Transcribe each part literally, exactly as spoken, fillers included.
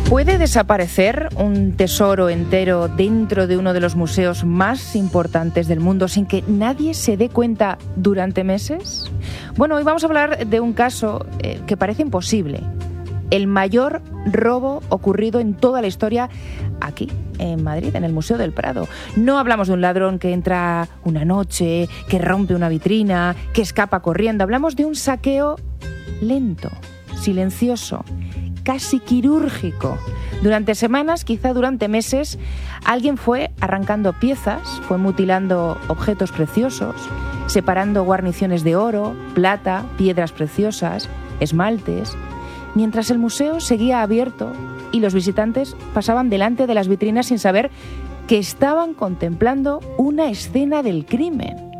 ¿Puede desaparecer un tesoro entero dentro de uno de los museos más importantes del mundo sin que nadie se dé cuenta durante meses? Bueno, hoy vamos a hablar de un caso eh, que parece imposible. El mayor robo ocurrido en toda la historia aquí, en Madrid, en el Museo del Prado. No hablamos de un ladrón que entra una noche, que rompe una vitrina, que escapa corriendo. Hablamos de un saqueo lento, silencioso, casi quirúrgico. Durante semanas, quizá durante meses, alguien fue arrancando piezas, fue mutilando objetos preciosos, separando guarniciones de oro, plata, piedras preciosas, esmaltes, mientras el museo seguía abierto y los visitantes pasaban delante de las vitrinas sin saber que estaban contemplando una escena del crimen.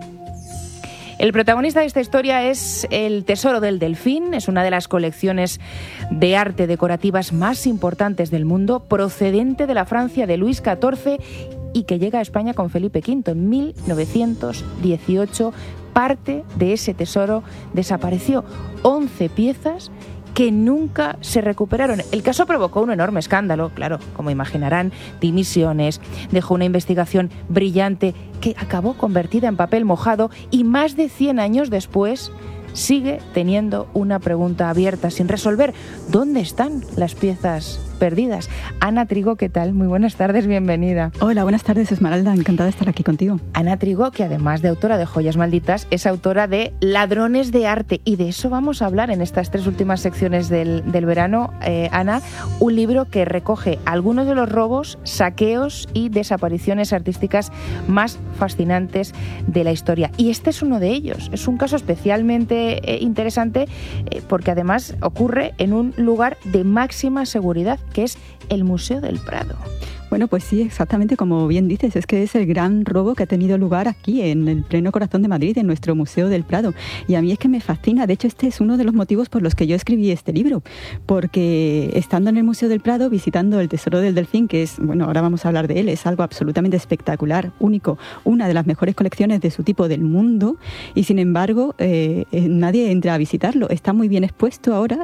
El protagonista de esta historia es el Tesoro del Delfín, es una de las colecciones de arte decorativas más importantes del mundo, procedente de la Francia de Luis catorce y que llega a España con Felipe quinto en mil novecientos dieciocho. Parte de ese tesoro desapareció, once piezas que nunca se recuperaron. El caso provocó un enorme escándalo, claro, como imaginarán, dimisiones, dejó una investigación brillante que acabó convertida en papel mojado y más de cien años después sigue teniendo una pregunta abierta sin resolver. ¿Dónde están las piezas perdidas? Ana Trigo, ¿qué tal? Muy buenas tardes, bienvenida. Hola, buenas tardes, Esmeralda, encantada de estar aquí contigo. Ana Trigo, que además de autora de Joyas Malditas, es autora de Ladrones de Arte, y de eso vamos a hablar en estas tres últimas secciones del, del verano. Eh, Ana, un libro que recoge algunos de los robos, saqueos y desapariciones artísticas más fascinantes de la historia. Y este es uno de ellos. Es un caso especialmente eh, interesante eh, porque además ocurre en un lugar de máxima seguridad, que es el Museo del Prado. Bueno, pues sí, exactamente como bien dices, es que es el gran robo que ha tenido lugar aquí, en el pleno corazón de Madrid, en nuestro Museo del Prado. Y a mí es que me fascina, de hecho este es uno de los motivos por los que yo escribí este libro, porque estando en el Museo del Prado, visitando el Tesoro del Delfín, que es, bueno, ahora vamos a hablar de él, es algo absolutamente espectacular, único, una de las mejores colecciones de su tipo del mundo, y sin embargo eh, nadie entra a visitarlo. Está muy bien expuesto ahora,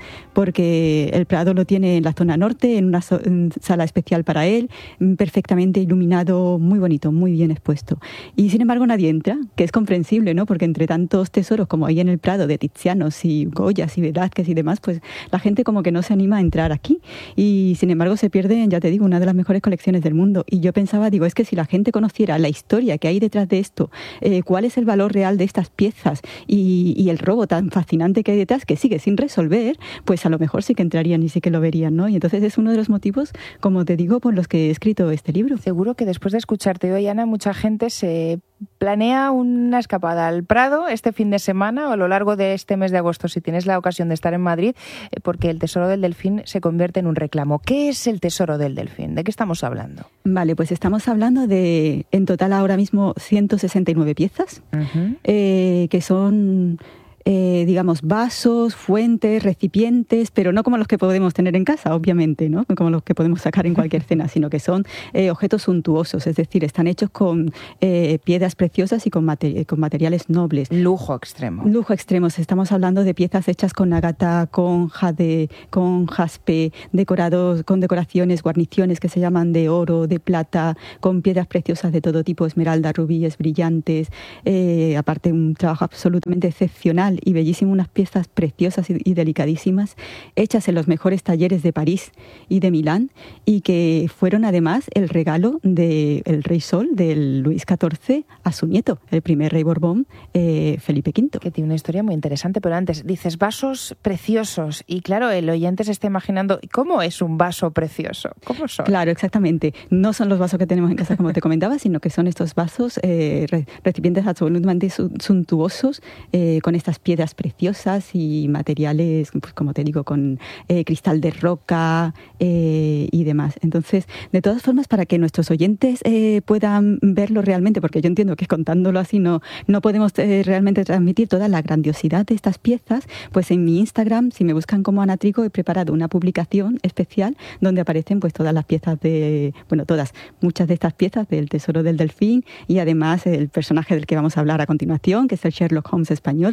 porque el Prado lo tiene en la zona norte, en una so- en sala especial para él, él, perfectamente iluminado, muy bonito, muy bien expuesto. Y sin embargo nadie entra, que es comprensible, ¿no? Porque entre tantos tesoros como hay en el Prado de Tizianos y Goyas y Velázquez y demás, pues la gente como que no se anima a entrar aquí. Y sin embargo se pierde, ya te digo, una de las mejores colecciones del mundo. Y yo pensaba, digo, es que si la gente conociera la historia que hay detrás de esto, eh, cuál es el valor real de estas piezas y, y el robo tan fascinante que hay detrás, que sigue sin resolver, pues a lo mejor sí que entrarían y sí que lo verían, ¿no? Y entonces es uno de los motivos, como te digo, por los que he escrito este libro. Seguro que después de escucharte hoy, Ana, mucha gente se planea una escapada al Prado este fin de semana o a lo largo de este mes de agosto, si tienes la ocasión de estar en Madrid, porque el Tesoro del Delfín se convierte en un reclamo. ¿Qué es el Tesoro del Delfín? ¿De qué estamos hablando? Vale, pues estamos hablando de, en total ahora mismo, ciento sesenta y nueve piezas, uh-huh. eh, que son... Eh, digamos, vasos, fuentes, recipientes, pero no como los que podemos tener en casa, obviamente, ¿no? Como los que podemos sacar en cualquier cena, sino que son eh, objetos suntuosos, es decir, están hechos con eh, piedras preciosas y con, materi- con materiales nobles. Lujo extremo. Lujo extremo. Estamos hablando de piezas hechas con ágata, con jade, con jaspe, decorados, con decoraciones, guarniciones que se llaman de oro, de plata, con piedras preciosas de todo tipo, esmeralda, rubíes, brillantes, eh, aparte un trabajo absolutamente excepcional y bellísimo, unas piezas preciosas y, y delicadísimas, hechas en los mejores talleres de París y de Milán, y que fueron además el regalo del rey Sol, del Luis catorce, a su nieto, el primer rey Borbón, eh, Felipe quinto. Que tiene una historia muy interesante, pero antes dices vasos preciosos, y claro, el oyente se está imaginando, ¿cómo es un vaso precioso? ¿Cómo son? Claro, exactamente. No son los vasos que tenemos en casa, como te comentaba, sino que son estos vasos, eh, recipientes absolutamente suntuosos, eh, con estas piedras preciosas y materiales, pues como te digo, con eh, cristal de roca eh, y demás. Entonces, de todas formas, para que nuestros oyentes eh, puedan verlo realmente, porque yo entiendo que contándolo así no, no podemos eh, realmente transmitir toda la grandiosidad de estas piezas, pues en mi Instagram, si me buscan como Ana Trigo, he preparado una publicación especial donde aparecen pues todas las piezas de, bueno, todas, muchas de estas piezas del Tesoro del Delfín, y además el personaje del que vamos a hablar a continuación, que es el Sherlock Holmes español, que no se lo puede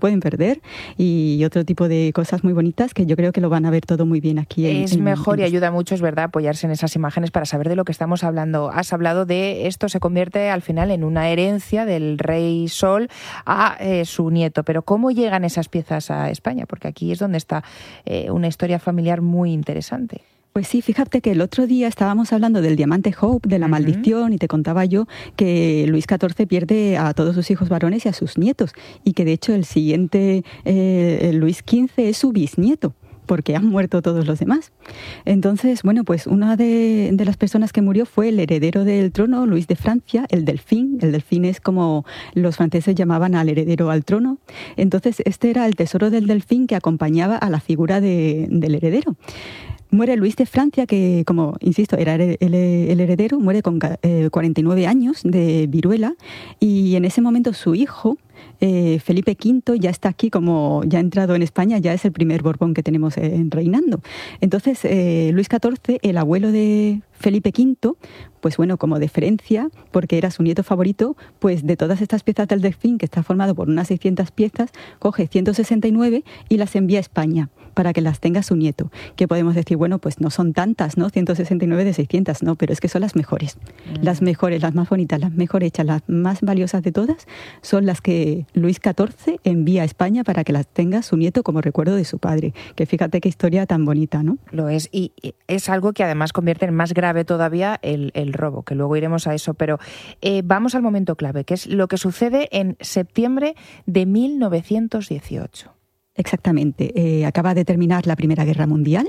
pueden perder, y otro tipo de cosas muy bonitas que yo creo que lo van a ver todo muy bien aquí. En, es en, mejor en... y ayuda mucho, es verdad, apoyarse en esas imágenes para saber de lo que estamos hablando. Has hablado de esto se convierte al final en una herencia del rey Sol a eh, su nieto, pero ¿cómo llegan esas piezas a España? Porque aquí es donde está eh, una historia familiar muy interesante. Pues sí, fíjate que el otro día estábamos hablando del diamante Hope, de la uh-huh. maldición, y te contaba yo que Luis catorce pierde a todos sus hijos varones y a sus nietos, y que de hecho el siguiente, eh, Luis quince, es su bisnieto, porque han muerto todos los demás. Entonces, bueno, pues una de, de las personas que murió fue el heredero del trono, Luis de Francia, el delfín. El delfín es como los franceses llamaban al heredero al trono. Entonces, este era el tesoro del delfín que acompañaba a la figura de, del heredero. Muere Luis de Francia, que, como insisto, era el, el, el heredero, muere con eh, cuarenta y nueve años de viruela, y en ese momento su hijo, Eh, Felipe quinto, ya está aquí, como ya ha entrado en España, ya es el primer Borbón que tenemos eh, reinando. Entonces, eh, Luis catorce, el abuelo de Felipe quinto, pues bueno, como deferencia, porque era su nieto favorito, pues de todas estas piezas del delfín, que está formado por unas seiscientas piezas, coge ciento sesenta y nueve y las envía a España para que las tenga su nieto. Que podemos decir, bueno, pues no son tantas, ¿no? ciento sesenta y nueve de seiscientas, no, pero es que son las mejores. Mm. Las mejores, las más bonitas, las mejor hechas, las más valiosas de todas, son las que Luis catorce envía a España para que las tenga su nieto como recuerdo de su padre. Que fíjate qué historia tan bonita, ¿no? Lo es, y es algo que además convierte en más grave todavía el, el robo, que luego iremos a eso, pero eh, vamos al momento clave, que es lo que sucede en septiembre de mil novecientos dieciocho. Exactamente. Eh, acaba de terminar la Primera Guerra Mundial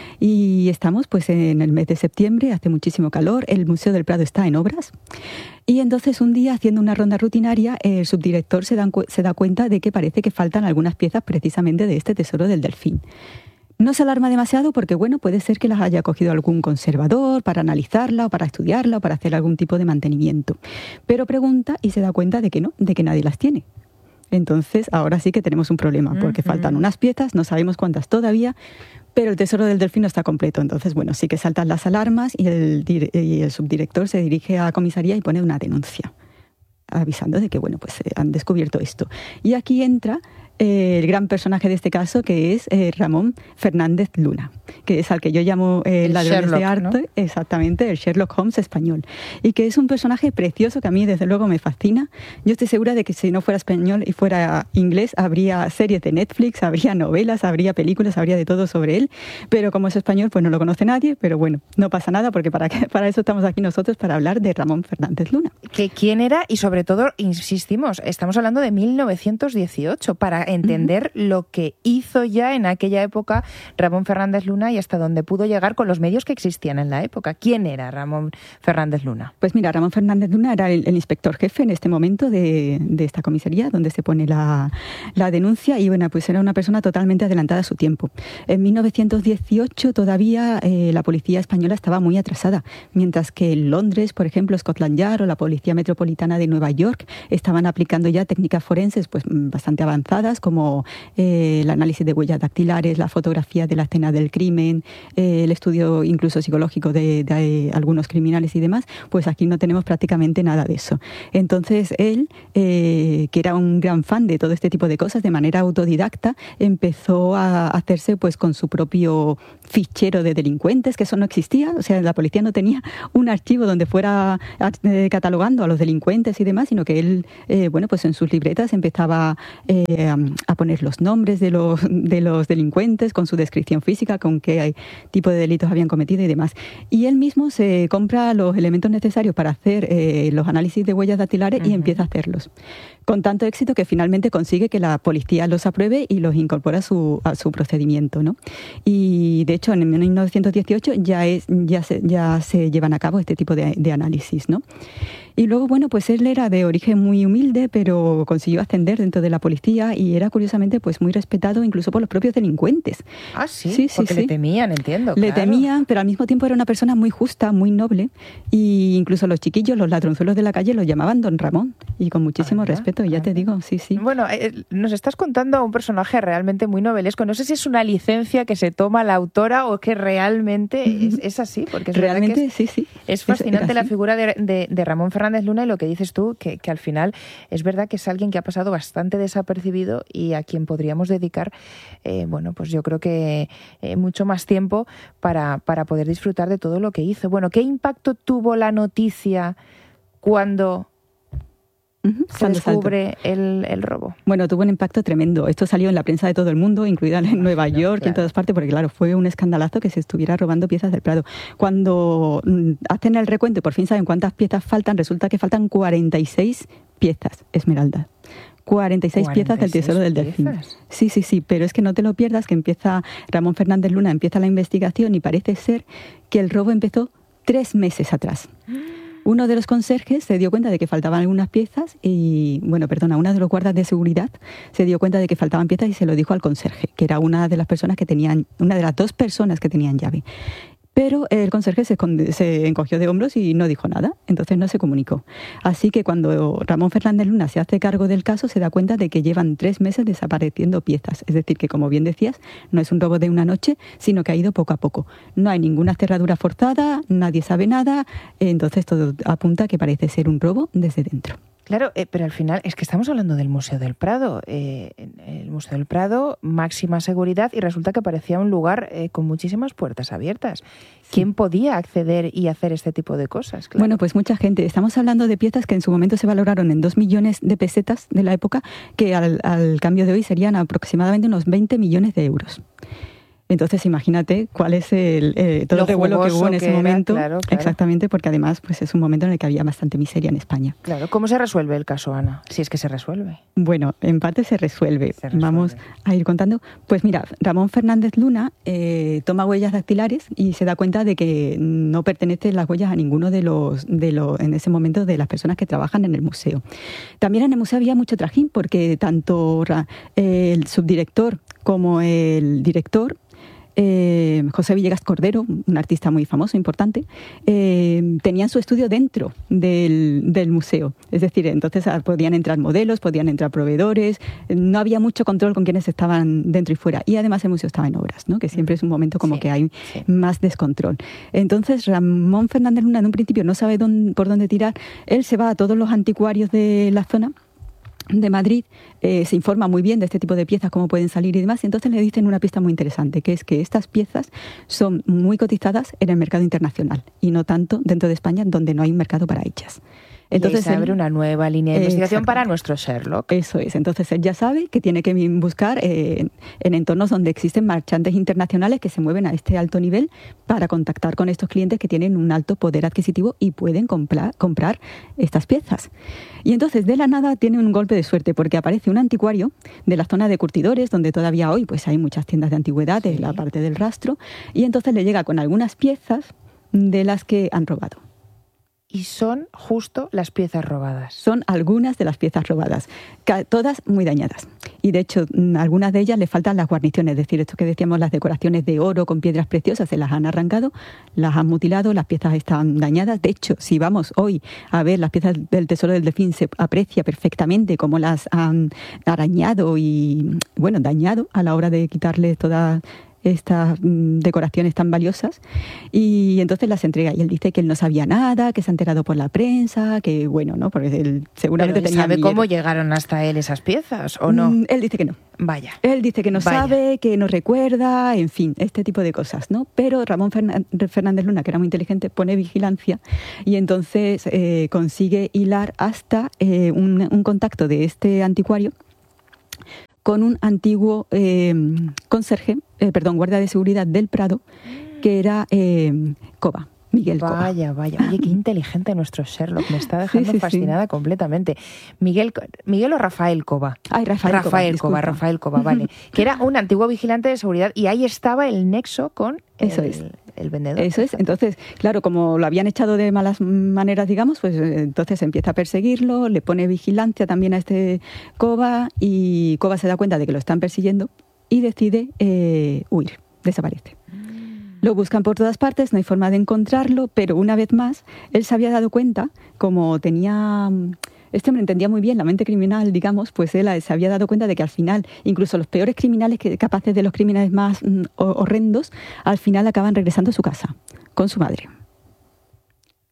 y estamos pues en el mes de septiembre, hace muchísimo calor, el Museo del Prado está en obras, y entonces un día, haciendo una ronda rutinaria, el subdirector se da, se da cuenta de que parece que faltan algunas piezas precisamente de este tesoro del delfín. No se alarma demasiado porque, bueno, puede ser que las haya cogido algún conservador para analizarla o para estudiarla o para hacer algún tipo de mantenimiento, pero pregunta y se da cuenta de que no, de que nadie las tiene. Entonces, ahora sí que tenemos un problema, porque uh-huh. faltan unas piezas, no sabemos cuántas todavía, pero el tesoro del delfín no está completo. Entonces, bueno, sí que saltan las alarmas y el, y el subdirector se dirige a comisaría y pone una denuncia, avisando de que, bueno, pues eh, han descubierto esto. Y aquí entra eh, el gran personaje de este caso, que es eh, Ramón Fernández Luna, que es al que yo llamo eh, ladrones de arte, ¿no? Exactamente, el Sherlock Holmes español, y que es un personaje precioso que a mí desde luego me fascina. Yo estoy segura de que si no fuera español y fuera inglés, habría series de Netflix, habría novelas, habría películas, habría de todo sobre él, pero como es español, pues no lo conoce nadie, pero bueno, no pasa nada, porque para, para eso estamos aquí nosotros, para hablar de Ramón Fernández Luna. ¿Que quién era? Y sobre todo, insistimos, estamos hablando de mil novecientos dieciocho, para entender uh-huh. lo que hizo ya en aquella época Ramón Fernández Luna y hasta dónde pudo llegar con los medios que existían en la época. ¿Quién era Ramón Fernández Luna? Pues mira, Ramón Fernández Luna era el, el inspector jefe en este momento de, de esta comisaría donde se pone la, la denuncia, y bueno, pues era una persona totalmente adelantada a su tiempo. En mil novecientos dieciocho todavía eh, la policía española estaba muy atrasada, mientras que en Londres, por ejemplo, Scotland Yard o la Policía Metropolitana de Nueva York estaban aplicando ya técnicas forenses pues bastante avanzadas, como eh, el análisis de huellas dactilares, la fotografía de la escena del crimen, eh, el estudio incluso psicológico de, de eh, algunos criminales y demás. Pues aquí no tenemos prácticamente nada de eso. Entonces él, eh, que era un gran fan de todo este tipo de cosas, de manera autodidacta, empezó a hacerse pues con su propio fichero de delincuentes, que eso no existía. O sea, la policía no tenía un archivo donde fuera eh, catalogando a los delincuentes y demás, sino que él, eh, bueno, pues en sus libretas empezaba eh, a poner los nombres de los, de los delincuentes con su descripción física, con qué tipo de delitos habían cometido y demás. Y él mismo se compra los elementos necesarios para hacer eh, los análisis de huellas dactilares uh-huh. y empieza a hacerlos. Con tanto éxito que finalmente consigue que la policía los apruebe y los incorpora a su, a su procedimiento, ¿no? Y de hecho en mil novecientos dieciocho ya, es, ya, se, ya se llevan a cabo este tipo de, de análisis, ¿no? Y luego, bueno, pues él era de origen muy humilde, pero consiguió ascender dentro de la policía y era curiosamente pues muy respetado incluso por los propios delincuentes. Ah, sí, sí, sí porque sí. le temían, entiendo. Le claro. temían, pero al mismo tiempo era una persona muy justa, muy noble, y incluso los chiquillos, los ladronzuelos de la calle, lo llamaban Don Ramón, y con muchísimo ah, respeto, ya ah, te digo, sí, sí. Bueno, eh, nos estás contando a un personaje realmente muy novelesco. No sé si es una licencia que se toma la autora o que realmente es, es así, porque es realmente que es, sí, sí. Es fascinante la figura de, de, de Ramón Fernández Luna, y lo que dices tú, que, que al final es verdad que es alguien que ha pasado bastante desapercibido pasado y a quien podríamos dedicar, eh, bueno, pues yo creo que eh, mucho más tiempo para, para poder disfrutar de todo lo que hizo. Bueno, ¿qué impacto tuvo la noticia cuando Uh-huh. se Cuando descubre el, el robo? Bueno, tuvo un impacto tremendo. Esto salió en la prensa de todo el mundo, incluida en Nueva no, York claro. y en todas partes, porque claro, fue un escandalazo que se estuviera robando piezas del Prado. Cuando mm, hacen el recuento y por fin saben cuántas piezas faltan, resulta que faltan cuarenta y seis piezas, Esmeralda. cuarenta y seis piezas del Tesoro del Delfín. Sí, sí, sí, pero es que no te lo pierdas, que empieza Ramón Fernández Luna, empieza la investigación y parece ser que el robo empezó tres meses atrás. Uno de los conserjes se dio cuenta de que faltaban algunas piezas y, bueno, perdona, uno de los guardas de seguridad se dio cuenta de que faltaban piezas y se lo dijo al conserje, que era una de las personas que tenían, una de las dos personas que tenían llave. Pero el conserje se, esconde, se encogió de hombros y no dijo nada, entonces no se comunicó. Así que cuando Ramón Fernández Luna se hace cargo del caso, se da cuenta de que llevan tres meses desapareciendo piezas. Es decir, que como bien decías, no es un robo de una noche, sino que ha ido poco a poco. No hay ninguna cerradura forzada, nadie sabe nada, entonces todo apunta a que parece ser un robo desde dentro. Claro, eh, pero al final es que estamos hablando del Museo del Prado. Eh, el Museo del Prado, máxima seguridad, y resulta que parecía un lugar eh, con muchísimas puertas abiertas. ¿Quién sí. podía acceder y hacer este tipo de cosas? Claro. Bueno, pues mucha gente. Estamos hablando de piezas que en su momento se valoraron en dos millones de pesetas de la época, que al, al cambio de hoy serían aproximadamente unos veinte millones de euros. Entonces, imagínate cuál es el eh, todo el revuelo que hubo en ese era, momento. Claro, claro. Exactamente, porque además pues es un momento en el que había bastante miseria en España. Claro. ¿Cómo se resuelve el caso, Ana? Si es que se resuelve. Bueno, en parte se resuelve. Se resuelve. Vamos a ir contando. Pues mira, Ramón Fernández Luna eh, toma huellas dactilares y se da cuenta de que no pertenecen las huellas a ninguno de los, de los, en ese momento, de las personas que trabajan en el museo. También en el museo había mucho trajín, porque tanto eh, el subdirector como el director, Eh, José Villegas Cordero, un artista muy famoso, importante, eh, tenían su estudio dentro del, del museo. Es decir, entonces podían entrar modelos, podían entrar proveedores, no había mucho control con quienes estaban dentro y fuera. Y además el museo estaba en obras, ¿no? Que siempre es un momento como sí, que hay sí. más descontrol. Entonces Ramón Fernández Luna en un principio no sabe dónde, por dónde tirar. Él se va a todos los anticuarios de la zona de Madrid, eh, se informa muy bien de este tipo de piezas, cómo pueden salir y demás, y entonces le dicen una pista muy interesante, que es que estas piezas son muy cotizadas en el mercado internacional y no tanto dentro de España, donde no hay un mercado para ellas. Entonces se abre él, una nueva línea de investigación para nuestro Sherlock. Eso es. Entonces él ya sabe que tiene que buscar eh, en entornos donde existen marchantes internacionales que se mueven a este alto nivel para contactar con estos clientes que tienen un alto poder adquisitivo y pueden comprar, comprar estas piezas. Y entonces de la nada tiene un golpe de suerte, porque aparece un anticuario de la zona de curtidores, donde todavía hoy pues hay muchas tiendas de antigüedades, sí. la parte del rastro, y entonces le llega con algunas piezas de las que han robado. Y son justo las piezas robadas. Son algunas de las piezas robadas, todas muy dañadas. Y de hecho, algunas de ellas le faltan las guarniciones, es decir, esto que decíamos, las decoraciones de oro con piedras preciosas, se las han arrancado, las han mutilado, las piezas están dañadas. De hecho, si vamos hoy a ver las piezas del Tesoro del Delfín, se aprecia perfectamente cómo las han arañado y, bueno, dañado a la hora de quitarle todas estas mm, decoraciones tan valiosas, y entonces las entrega y él dice que él no sabía nada, que se ha enterado por la prensa, que bueno, ¿no? Porque él seguramente Pero él tenía ¿sabe miedo. ¿Cómo llegaron hasta él esas piezas o no? Mm, él dice que no. Vaya. Él dice que no Vaya. sabe, que no recuerda, en fin, este tipo de cosas, ¿no? Pero Ramón Fernández Luna, que era muy inteligente, pone vigilancia y entonces eh, consigue hilar hasta eh, un, un contacto de este anticuario con un antiguo eh, conserje, eh, perdón, guardia de seguridad del Prado, que era eh, Cova, Miguel Cova. Vaya, vaya. Oye, qué inteligente nuestro Sherlock. Me está dejando sí, sí, fascinada sí. completamente. Miguel, Miguel o Rafael Cova. Ay, Rafael, Rafael Cova. Cova, Rafael Cova, vale. Que era un antiguo vigilante de seguridad y ahí estaba el nexo con el, Eso es. el vendedor. Eso es. Entonces, claro, como lo habían echado de malas maneras, digamos, pues entonces empieza a perseguirlo, le pone vigilancia también a este Cova y Cova se da cuenta de que lo están persiguiendo y decide eh, huir, desaparece. Lo buscan por todas partes, no hay forma de encontrarlo, pero una vez más, él se había dado cuenta, como tenía... Este hombre entendía muy bien la mente criminal, digamos, pues él se había dado cuenta de que al final, incluso los peores criminales, que capaces de los crímenes más mm, horrendos, al final acaban regresando a su casa, con su madre.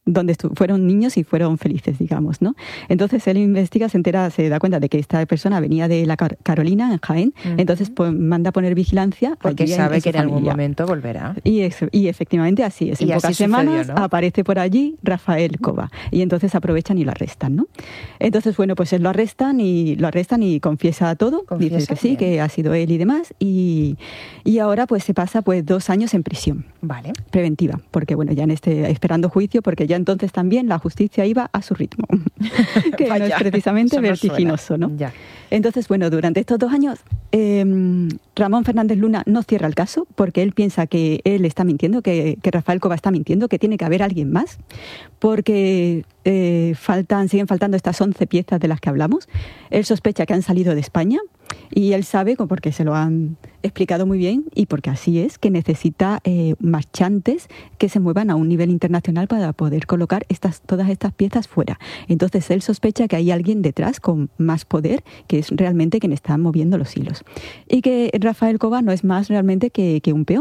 donde fueron niños y fueron felices, digamos, ¿no? Entonces él investiga, se entera, se da cuenta de que esta persona venía de la Car- Carolina, en Jaén, uh-huh. entonces pues, manda a poner vigilancia. Porque allí sabe en, en que en familia. algún momento volverá. Y, ex- y efectivamente así es. En pocas semanas sucedió, ¿no? Aparece por allí Rafael Cova y entonces aprovechan y lo arrestan, ¿no? Entonces, bueno, pues él lo arrestan y lo arrestan y confiesa todo, ¿Confiesa? Dice que sí, Bien. que ha sido él y demás, y, y ahora pues se pasa pues dos años en prisión. Vale. Preventiva, porque bueno, ya en este esperando juicio, porque ya entonces también la justicia iba a su ritmo, que Vaya, no es precisamente vertiginoso, ¿no? Ya. Entonces, bueno, durante estos dos años eh, Ramón Fernández Luna no cierra el caso porque él piensa que él está mintiendo, que, que Rafael Cova está mintiendo, que tiene que haber alguien más, porque eh, faltan, siguen faltando estas once piezas de las que hablamos. Él sospecha que han salido de España y él sabe, porque se lo han explicado muy bien y porque así es, que necesita eh, marchantes que se muevan a un nivel internacional para poder colocar estas, todas estas piezas fuera. Entonces él sospecha que hay alguien detrás con más poder, que es realmente quien está moviendo los hilos. Y que Rafael Cova no es más realmente que, que un peón.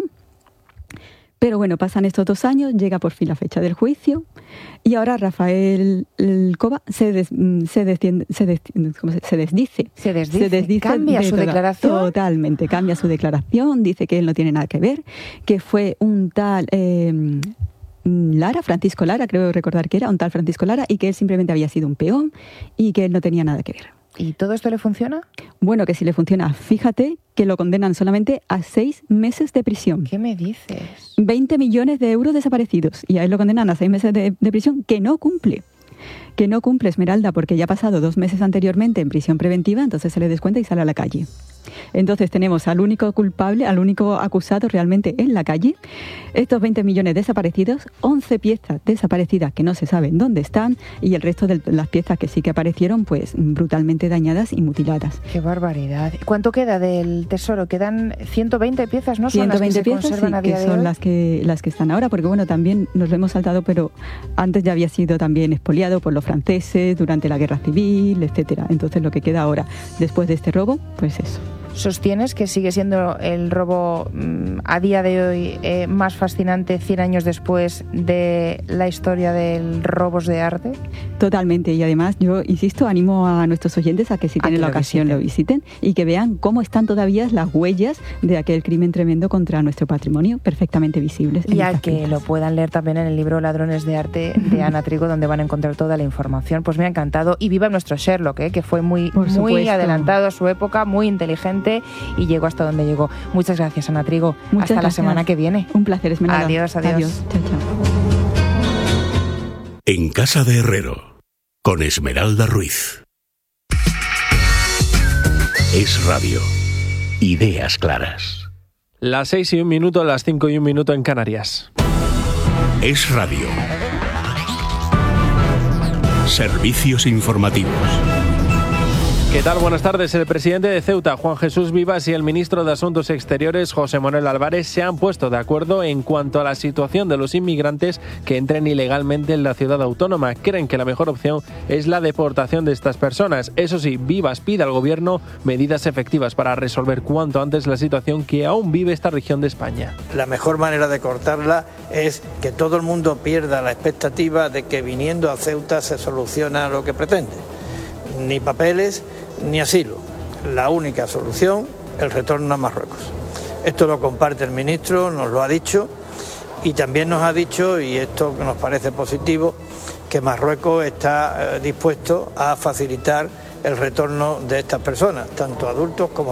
Pero bueno, pasan estos dos años, llega por fin la fecha del juicio y ahora Rafael Cova se, des, se, desciende, se, des, ¿cómo se, se desdice. Se desdice, se desdice cambia de su toda, declaración. Totalmente, cambia su declaración, dice que él no tiene nada que ver, que fue un tal eh, Lara, Francisco Lara, creo recordar que era, un tal Francisco Lara, y que él simplemente había sido un peón y que él no tenía nada que ver. ¿Y todo esto le funciona? Bueno, que sí le funciona. Fíjate que lo condenan solamente a seis meses de prisión. ¿Qué me dices? veinte millones de euros desaparecidos. Y a él lo condenan a seis meses de, de prisión que no cumple. Que no cumple, Esmeralda, porque ya ha pasado dos meses anteriormente en prisión preventiva, entonces se le descuenta y sale a la calle. Entonces tenemos al único culpable, al único acusado realmente en la calle, estos veinte millones desaparecidos, once piezas desaparecidas que no se saben dónde están y el resto de las piezas que sí que aparecieron pues brutalmente dañadas y mutiladas. ¡Qué barbaridad! ¿Cuánto queda del tesoro? Quedan ciento veinte piezas, ¿no? Son las que se piezas, conservan sí, a día que de son hoy. las que, las que están ahora, porque bueno, también nos lo hemos saltado, pero antes ya había sido también expoliado por los franceses durante la Guerra Civil, etcétera. Entonces lo que queda ahora, después de este robo, pues eso. ¿Sostienes que sigue siendo el robo mmm, a día de hoy eh, más fascinante cien años después de la historia de robos de arte? Totalmente, y además yo insisto, animo a nuestros oyentes a que si tienen la ocasión lo visiten y que vean cómo están todavía las huellas de aquel crimen tremendo contra nuestro patrimonio, perfectamente visibles. Y a que piezas. Lo puedan leer también en el libro Ladrones de Arte de Ana Trigo, donde van a encontrar toda la información. Pues me ha encantado, y viva nuestro Sherlock, ¿eh? Que fue muy, muy adelantado a su época, muy inteligente y llegó hasta donde llegó. Muchas gracias, Ana Trigo. Muchas hasta gracias. La semana que viene. Un placer, Esmeralda. Adiós, adiós. Adiós. Chao, chao. En Casa de Herrero, con Esmeralda Ruiz. Es Radio. Ideas claras. Las seis y un minuto, las cinco y un minuto en Canarias. Es Radio. Servicios informativos. ¿Qué tal? Buenas tardes. El presidente de Ceuta, Juan Jesús Vivas, y el ministro de Asuntos Exteriores, José Manuel Álvarez, se han puesto de acuerdo en cuanto a la situación de los inmigrantes que entren ilegalmente en la ciudad autónoma. Creen que la mejor opción es la deportación de estas personas. Eso sí, Vivas pide al gobierno medidas efectivas para resolver cuanto antes la situación que aún vive esta región de España. La mejor manera de cortarla es que todo el mundo pierda la expectativa de que viniendo a Ceuta se soluciona lo que pretende. Ni papeles ni asilo. La única solución, el retorno a Marruecos. Esto lo comparte el ministro, nos lo ha dicho, y también nos ha dicho, y esto nos parece positivo, que Marruecos está eh, dispuesto a facilitar el retorno de estas personas, tanto adultos como